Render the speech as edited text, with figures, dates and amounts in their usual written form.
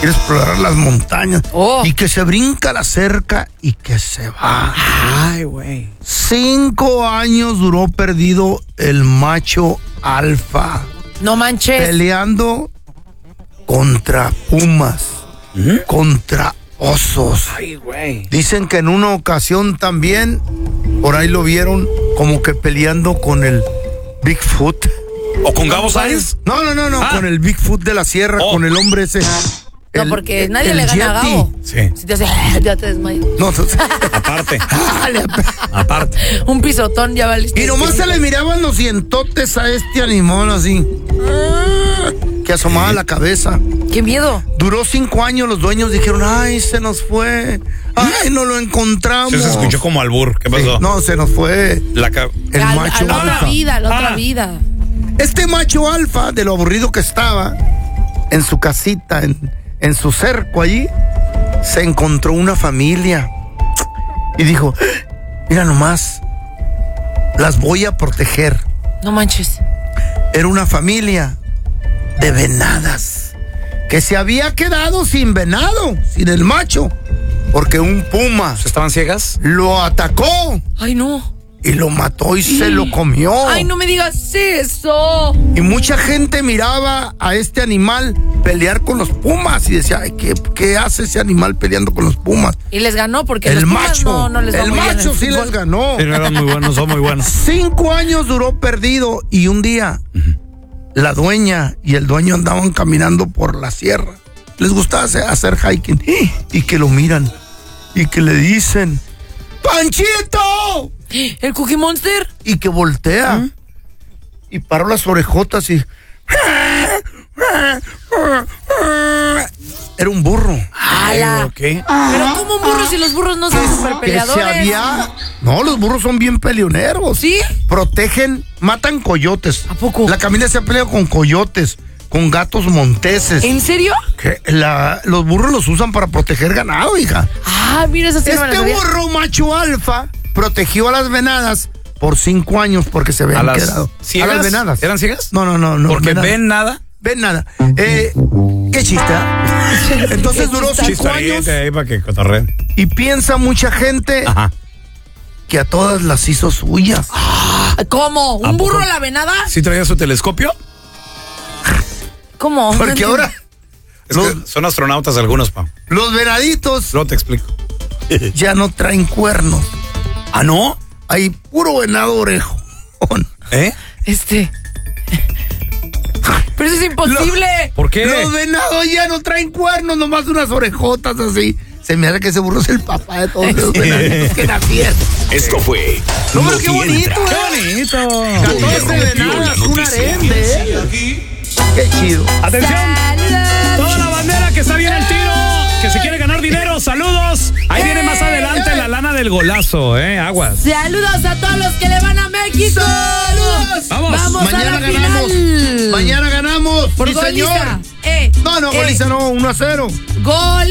quiere explorar las montañas. Y que se brinca la cerca y que se va. Ay, güey. 5 años duró perdido el macho alfa. No manches. Peleando contra pumas, contra osos. Ay, güey. Dicen que en una ocasión también, por ahí lo vieron como que peleando con el Bigfoot. ¿O con Gabo Sáenz? No, con el Bigfoot de la sierra, con el hombre ese. No, porque nadie le gana a Gabo. Sí. Si te hace, ya te desmayas. No, Aparte. Aparte. Un pisotón ya valiste. Y nomás se le miraban los dientotes a este animal así. Que asomaba la cabeza. ¡Qué miedo! Duró 5 años, los dueños dijeron, ay, se nos fue. Ay, no lo encontramos. Se escuchó como albur. ¿Qué pasó? Sí, no, se nos fue el macho la alfa. La otra vida. Este macho alfa, de lo aburrido que estaba, en su casita, en su cerco allí, se encontró una familia. Y dijo, mira nomás, las voy a proteger. No manches. Era una familia de venadas que se había quedado sin venado, sin el macho, porque un puma ¿estaban ciegas? Lo atacó. Ay, no. Y lo mató y se lo comió. Ay, no me digas eso. Y mucha gente miraba a este animal pelear con los pumas y decía, ay, ¿qué hace ese animal peleando con los pumas? Y les ganó porque el los pumas macho, no les va el muy bien macho en sí fútbol. les ganó. Sí, no eran muy buenos, son muy buenos. 5 años duró perdido y un día la dueña y el dueño andaban caminando por la sierra. Les gustaba hacer hiking y que lo miran y que le dicen, ¡Panchito! ¿El Cookie Monster? Y que voltea y paró las orejotas y... Era un burro. ¡Hala! ¿Qué? Pero ¿cómo un burro si los burros no son super peleadores? No, los burros son bien peleoneros. ¿Sí? Protegen, matan coyotes. ¿A poco? La Camila se ha peleado con coyotes, con gatos monteses. ¿En serio? Que los burros los usan para proteger ganado, hija. Ah, mira, esa sí no me la sabía. burro macho alfa protegió a las venadas por 5 años porque se habían quedado. ¿Ciegas? ¿A las venadas? ¿Eran ciegas? No. ¿Porque venadas. ven nada? Ven nada. Qué chista. Entonces duró 5 años. Ahí para que cotorreen. Y piensa mucha gente que a todas las hizo suyas. ¿Cómo? ¿Un burro a la venada? ¿Sí traía su telescopio? ¿Cómo? Porque ahora Es que son astronautas algunos, pa. los venaditos Luego te explico. ya no traen cuernos. ¿Ah, no? Hay puro venado orejón. Pero eso es imposible. ¿Por qué? Los venados ya no traen cuernos, nomás unas orejotas así. Se me hace que ese burro es el papá de todos los venaditos que nacieron. Esto fue. No, pero qué bonito, ¡Qué bonito! 14 venadas, un arende, Qué chido. ¡Atención! Toda la bandera que está bien al tiro, que se quiere ganar dinero, saludos. Ahí viene más adelante la lana del golazo, aguas. Saludos a todos los que le van a México. ¡Saludos! Vamos Mañana a la ganamos. final. Mañana ganamos. Por Sí, goliza. señor. No, goliza no, 1-0. Gol.